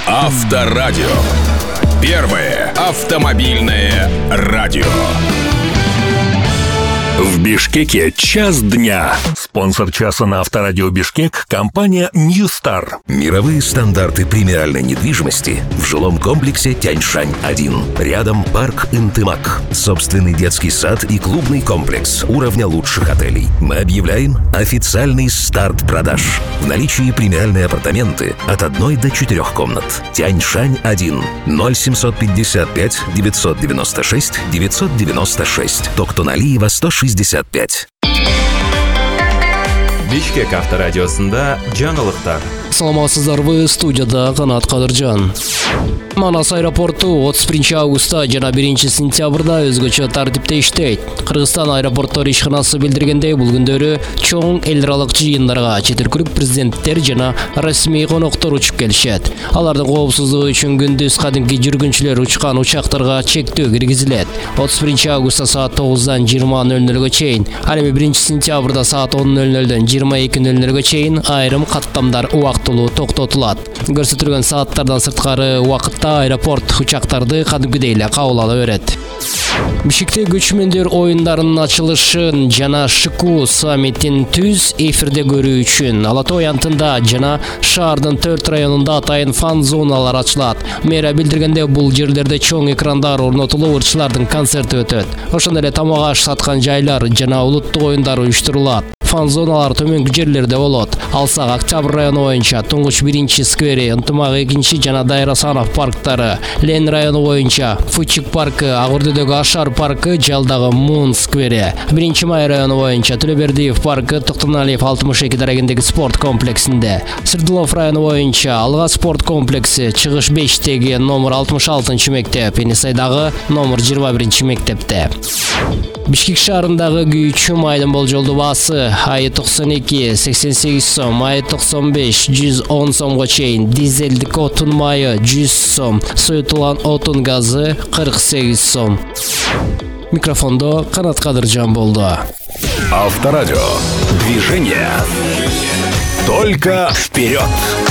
Авторадио. Первое автомобильное радио. В Бишкеке час дня. Спонсор часа на Авторадио Бишкек – компания New Star. Мировые стандарты премиальной недвижимости в жилом комплексе Тяньшань-1. Рядом парк Интымак. Собственный детский сад и клубный комплекс уровня лучших отелей. Мы объявляем официальный старт продаж. В наличии премиальные апартаменты от 1 до 4 комнат. Тяньшань-1. 0755 996 996. Токтоналиева 165. Бишкек авторадиосында жаңылыктар. Саламатсыздарбы, студияда Канат Кадыржан. Манас аэропорту 31 августта жана 1 сентябрда өзгөчө тартипте иштейт. Кыргызстан аэропорттор ишканасы билдиргендей, бул күндөрү чоң эл аралык жыйындарга чет өлкөлүк президенттер жана расмий коноктор учуп келишет. Алардын коопсуздугу үчүн күндүз кадимки жүргүнчүлөр учкан учактарга чектөө киргизилет. 31 августта саат 9-дан 20:00-га чейин, ал эми 1 сентябрда саат 10:00-дөн 22:00-га чейин айрым каттамдар убактылуу токтотулат. Көрсөтүлгөн сааттардан сырткары убакытта аэропорт учактарды кадимгидей эле кабыл ала берет. Бишкекте көчмөндөр оюндарынын ачылышын жана ШКУ саммитин түз эфирде көрүү үчүн Ала Тоо аянтында жана шаардын 4 районунда атайын фан зоналар ачылат. Мэра билдиргенде, бул жерлерде чоң экрандар орнотулуп, ырчылардын концерти өтөт. Ошондой эле тамак аш саткан жайлар жана улуттук оюндар уюштурулат. Фан зоналар төмөнкү жерлерде болот. Алсак Октябрь району боюнча Туңгуч 1 сквери, Ынтымак 2 жана Дайыр Асанов парктары, Лен району боюнча Фучик паркы, Ак Ордодогу Ашар паркы, Жалдагы Мун сквери, 1 Май району боюнча Төлөбердиев паркы, Токтоналиев 62 дарегиндеги спорт комплексинде, Сырдылов району боюнча Алга спорт комплекси, Чыгыш 5-теги номер 66 мектеп, Енисайдагы номер 21 мектепте. Бишкек шаарындагы күйүүчү майдын болжолдуу баасы айы 92 88 сом, айы 95 110 сомго чейин, дизелдик отун майы 100 сом, соютулган отун газы 48 сом. Микрофондо Канат Кадыржан болду. Авторадио. Движение. Только вперед.